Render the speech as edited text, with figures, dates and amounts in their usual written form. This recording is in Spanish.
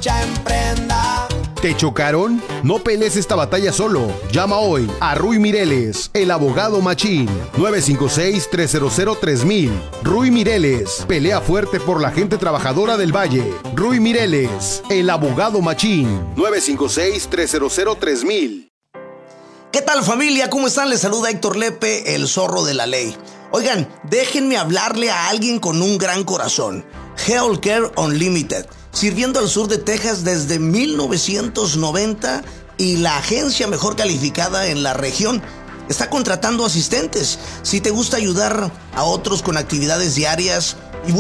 marcha emprenda. ¿Te chocaron? No pelees esta batalla solo. Llama hoy a Ruy Mireles, el abogado machín. 956-300-3000. Ruy Mireles, pelea fuerte por la gente trabajadora del Valle. Ruy Mireles, el abogado machín. 956-300-3000. ¿Qué tal, familia? ¿Cómo están? Les saluda Héctor Lepe, el zorro de la ley. Oigan, déjenme hablarle a alguien con un gran corazón. Healthcare Unlimited, sirviendo al sur de Texas desde 1990 y la agencia mejor calificada en la región. Está contratando asistentes. Si te gusta ayudar a otros con actividades diarias,